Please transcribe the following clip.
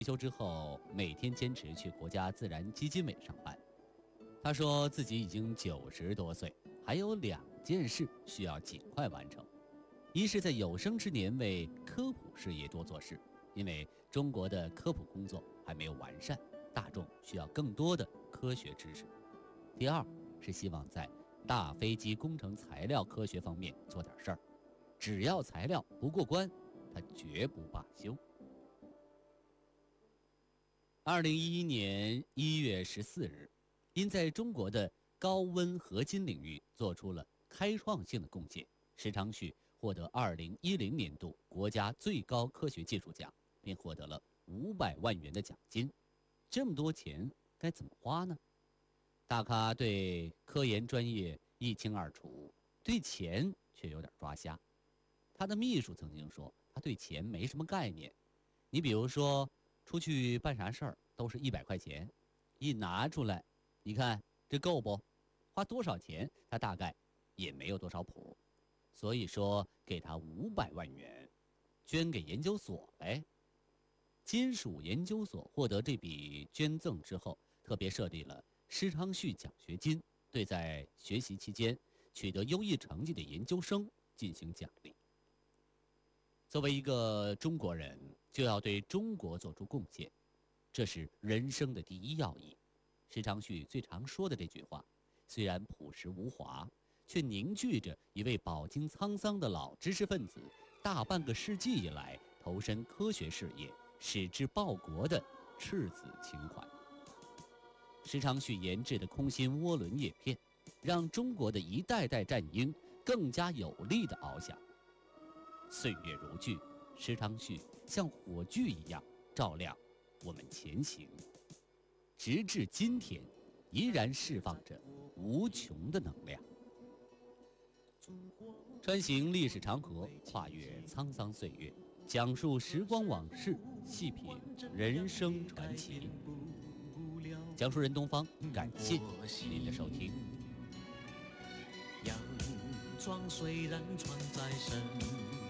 退休之后，每天坚持去国家自然基金委上班。他说自己已经90多岁，还有2件事需要尽快完成：一是在有生之年为科普事业多做事，因为中国的科普工作还没有完善，大众需要更多的科学知识；第二是希望在大飞机工程材料科学方面做点事儿，只要材料不过关，他绝不罢休。2011年1月14日，因在中国的高温合金领域做出了开创性的贡献，石昌旭获得2010年度国家最高科学技术奖，并获得了500万元的奖金。这么多钱该怎么花呢？大咖对科研专业一清二楚，对钱却有点抓瞎。他的秘书曾经说，他对钱没什么概念。你比如说，出去办啥事儿都是100块钱，一拿出来，你看这够不？花多少钱，他大概也没有多少谱。所以说，给他500万元，捐给研究所呗。金属研究所获得这笔捐赠之后，特别设立了施昌旭奖学金，对在学习期间取得优异成绩的研究生进行奖励。作为一个中国人，就要对中国做出贡献，这是人生的第一要义。施昌旭最常说的这句话，虽然朴实无华，却凝聚着一位饱经沧桑的老知识分子大半个世纪以来投身科学事业、矢志报国的赤子情怀。施昌旭研制的空心涡轮叶片，让中国的一代代战鹰更加有力地翱翔。岁月如炬，施昌旭像火炬一样照亮我们前行，直至今天，依然释放着无穷的能量。穿行历史长河，跨越沧桑岁月，讲述时光往事，细品人生传奇。讲述人东方，感谢您的收听。 洋装虽然穿在身